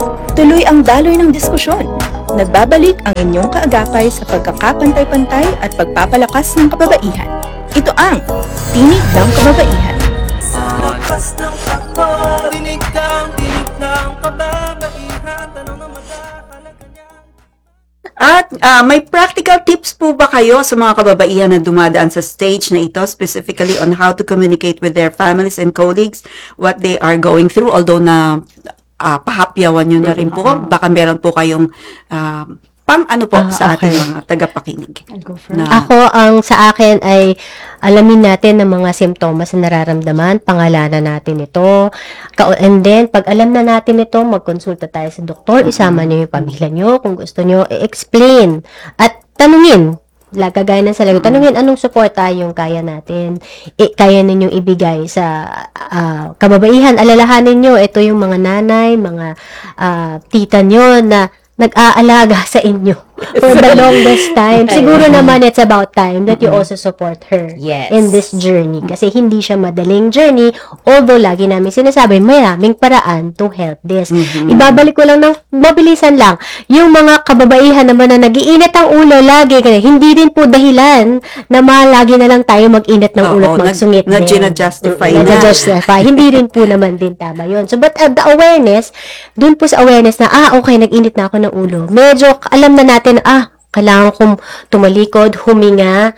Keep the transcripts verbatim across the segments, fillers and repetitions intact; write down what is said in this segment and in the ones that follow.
Tuloy ang daloy ng diskusyon. Nagbabalik ang inyong kaagapay sa pagkakapantay-pantay at pagpapalakas ng kababaihan. Ito ang Tinig ng Kababaihan. Lakas ng takbo, tinig kang tinig ng kababaihan, tanong ng magkakalaga niyan. At ah, may practical tips po ba kayo sa mga kababaihan na dumadaan sa stage na ito, specifically on how to communicate with their families and colleagues, what they are going through, although na ah, pahapyawan nyo na rin po, baka meron po kayong ah, pang ano po Ah, sa ating okay. mga tagapakinig. Na, Ako, ang sa akin ay alamin natin ng mga simptomas na nararamdaman, pangalanan natin ito. Ka- And then, pag alam na natin ito, magkonsulta tayo sa doktor, isama niyo yung pamilya niyo, kung gusto niyo, i-explain. At tanungin, lagagaya ng salagot, tanungin anong suporta yung kaya natin, i- kaya ninyong ibigay sa ah, kababaihan. Alalahanin niyo, ito yung mga nanay, mga ah, tita niyo na nag-aalaga sa inyo for the longest time. Siguro naman it's about time that you also support her Yes. in this journey. Kasi hindi siya madaling journey, although lagi namin sinasabi, maraming paraan to help this. Ibabalik ko lang ng mabilisan lang. Yung mga kababaihan naman na nag-iinit ang ulo lagi, kasi hindi din po dahilan na malagi na lang tayo mag-init ng Oo, ulo at nag- magsungit na din. gina-justify Mm, na. na-justify. Hindi rin po naman din tama yun. So, but uh, the awareness, dun po sa awareness na, ah, okay, nag-init na ako ng ulo. Medyo alam na natin, ah, kailangan kong tumalikod, huminga,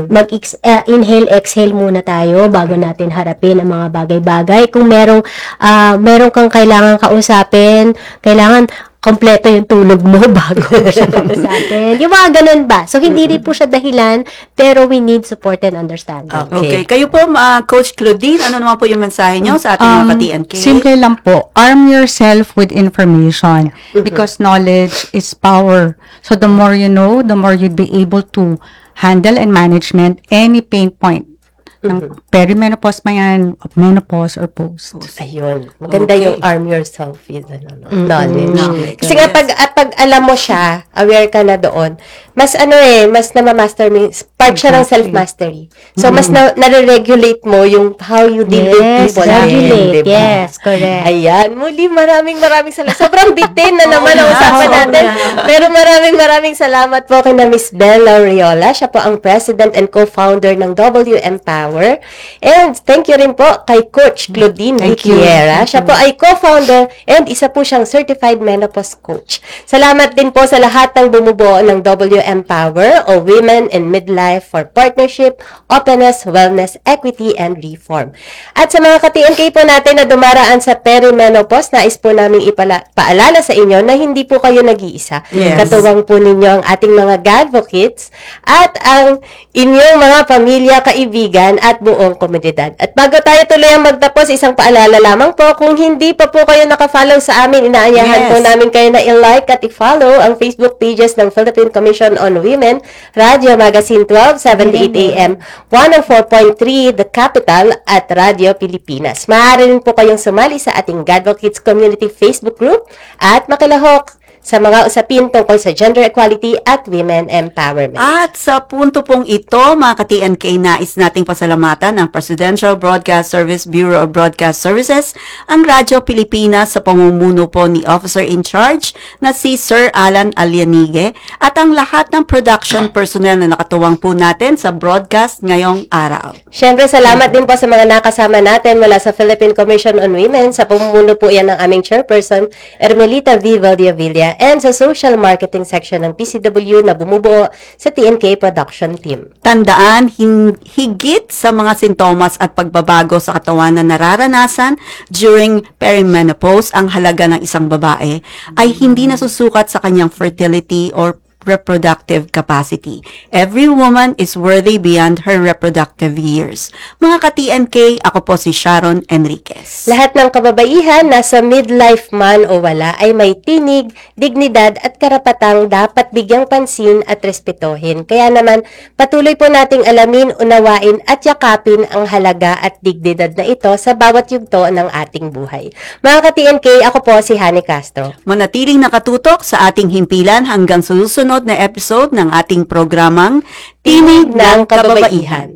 mag-inhale, exhale muna tayo bago natin harapin ang mga bagay-bagay. Kung merong, ah, merong kang kailangan kausapin, kailangan kompleto yung tulog mo bago siya kausapin. Yung mga ganun ba? So, hindi rin po siya dahilan, pero we need support and understanding. okay. Kayo po, ah, Coach Claudine, ano naman po yung mensahe nyo sa ating mga Um, ka-T N K? simple lang po, arm yourself with information because knowledge is power. So the more you know, the more you'd be able to handle and management any pain point ng perimenopause man yan, menopause or post. Ayun. Maganda Okay. yung arm yourself with ano, no, Mm-mm. knowledge. Knowledge. Kasi nga pag, at pag alam mo siya, aware ka na doon, mas ano eh, mas namamaster mo, yung- part siya ng self-mastery. So, mas na, nare-regulate mo yung how you deal with Yes, people. regulate. Diba? Yes, correct. Ayan, muli maraming maraming salamat. Sobrang bitin na naman ang usapan natin. Pero maraming maraming salamat po kay na Miss Bella Riola. Siya po ang President and Co-Founder ng W Empower. And thank you rin po kay Coach Claudine Thank you. Gutierrez. Siya po ay Co-Founder and isa po siyang Certified Menopause Coach. Salamat din po sa lahat ng bumubuo ng W Empower o Women in Midlife for Partnership, Openness, Wellness, Equity, and Reform. At sa mga ka-T N K po natin na dumaraan sa perimenopause, nais po namin ipala- paalala sa inyo na hindi po kayo nag-iisa. Yes. Katuwang po ninyo ang ating mga Gadvocates at ang inyong mga pamilya, kaibigan at buong komunidad. At bago tayo tuloy ang magtapos, isang paalala lamang po, kung hindi pa po kayo nakafollow sa amin, inaanyahan Yes. po namin kayo na i-like at i-follow ang Facebook pages ng Philippine Commission on Women, Radio Magazine twelve seventy-eight A M, one oh four point three The Capital at Radio Pilipinas. Maaari rin po kayong sumali sa ating Gadvocates Community Facebook group at makilahok sa mga usapin tungkol sa gender equality at women empowerment. At sa punto pong ito, mga ka-T N K, nais nating pasalamatan ang Presidential Broadcast Service Bureau of Broadcast Services, ang Radyo Pilipinas sa pamumuno po ni Officer in Charge na si Sir Alan Alianige at ang lahat ng production personnel na nakatuwang po natin sa broadcast ngayong araw. Siyempre, salamat din po sa mga nakasama natin mula sa Philippine Commission on Women. Sa pamumuno po yan ng aming chairperson, Ermelita V. Valdivilla, and sa social marketing section ng P C W na bumubuo sa T N K production team. Tandaan, hin- higit sa mga sintomas at pagbabago sa katawan na nararanasan during perimenopause, ang halaga ng isang babae ay hindi nasusukat sa kanyang fertility or reproductive capacity. Every woman is worthy beyond her reproductive years. Mga ka-T N K, ako po si Sharon Enriquez. Lahat ng kababaihan nasa midlife man o wala ay may tinig, dignidad at karapatang dapat bigyang pansin at respetohin. Kaya naman, patuloy po nating alamin, unawain at yakapin ang halaga at dignidad na ito sa bawat yugto ng ating buhay. Mga ka-T N K, ako po si Hani Castro. Manatiling nakatutok sa ating himpilan hanggang susunod na episode ng ating programang Tinig ng Kababaihan.